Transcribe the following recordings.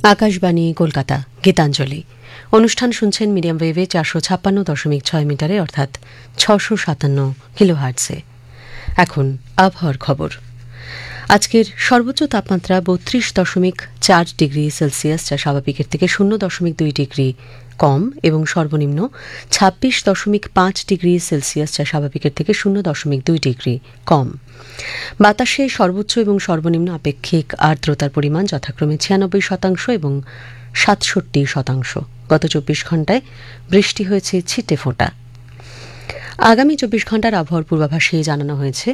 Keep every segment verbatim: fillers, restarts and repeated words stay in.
আকাশবাণী কলকাতা গীতাঞ্জলি অনুষ্ঠান শুনছেন মিডিয়াম ওয়েভে চারশো ছাপ্পান্ন দশমিক ছয় মিটারে অর্থাৎ ছশো সাতান্ন কিলোহার্টসে। এখন আবহাওয়ার খবর। আজকের সর্বোচ্চ তাপমাত্রা বত্রিশ দশমিক চার ডিগ্রি সেলসিয়াস, যা স্বাভাবিকের থেকে শূন্য দশমিক দুই ডিগ্রি কম, এবং সর্বনিম্ন ছাব্বিশ দশমিক পাঁচ ডিগ্রি সেলসিয়াস, যা স্বাভাবিকের থেকে শূন্য দশমিক দুই ডিগ্রি কম। বাতাসে সর্বোচ্চ এবং সর্বনিম্ন আপেক্ষিক আর্দ্রতার পরিমাণ যথাক্রমে ছিয়ানব্বই শতাংশ এবং সাতষট্টি শতাংশ। গত চব্বিশ ঘণ্টায় বৃষ্টি হয়েছে ছিটে ফোঁটা। আগামী চব্বিশ ঘণ্টার আবহাওয়ার পূর্বাভাসে জানানো হয়েছে,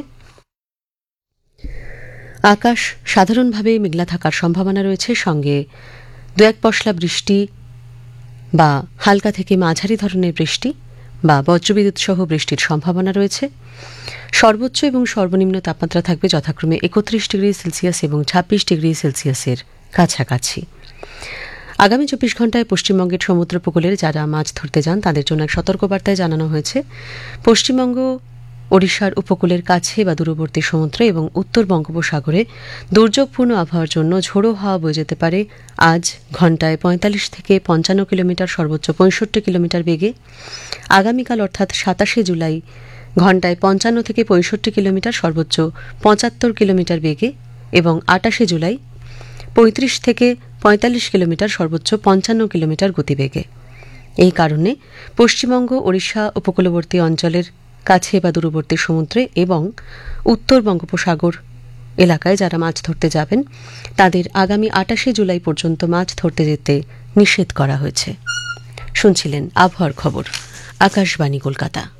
আকাশ সাধারণভাবে মেঘলা থাকার সম্ভাবনা রয়েছে, সঙ্গে দু এক পশলা বৃষ্টি বা হালকা থেকে মাঝারি ধরনের বৃষ্টি বা বজ্রবিদ্যুৎ সহ বৃষ্টির সম্ভাবনা রয়েছে। সর্বোচ্চ এবং সর্বনিম্ন তাপমাত্রা থাকবে যথাক্রমে একত্রিশ ডিগ্রি সেলসিয়াস এবং ছাব্বিশ ডিগ্রি সেলসিয়াসের কাছাকাছি। আগামী চব্বিশ ঘণ্টায় পশ্চিমবঙ্গের সমুদ্র উপকূলের যারা মাছ ধরতে যান তাদের জন্য এক সতর্কবার্তায় জানানো হয়েছে, পশ্চিমবঙ্গ ওড়িশার উপকূলের কাছে বা দূরবর্তী সমুদ্র এবং উত্তর বঙ্গোপসাগরে দুর্যোগপূর্ণ আবহাওয়ার জন্য ঝোড়ো হাওয়া বয়ে যেতে পারে আজ ঘণ্টায় পঁয়তাল্লিশ থেকে পঞ্চান্ন কিলোমিটার, সর্বোচ্চ পঁয়ষট্টি কিলোমিটার বেগে। আগামীকাল অর্থাৎ সাতাশে জুলাই ঘণ্টায় পঞ্চান্ন থেকে পঁয়ষট্টি কিলোমিটার, সর্বোচ্চ পঁচাত্তর কিলোমিটার বেগে, এবং আটাশে জুলাই পঁয়ত্রিশ থেকে পঁয়তাল্লিশ কিলোমিটার, সর্বোচ্চ পঞ্চান্ন কিলোমিটার গতিবেগে। এই কারণে পশ্চিমবঙ্গ ওড়িশা উপকূলবর্তী অঞ্চলের কাছে বা দূরবর্তী সমুদ্রে এবং উত্তর বঙ্গোপসাগর এলাকায় যারা মাছ ধরতে যাবেন তাদের আগামী আটাশে জুলাই পর্যন্ত মাছ ধরতে যেতে নিষেধ করা হয়েছে। শুনছিলেন আবহাওয়ার খবর, আকাশবাণী কলকাতা।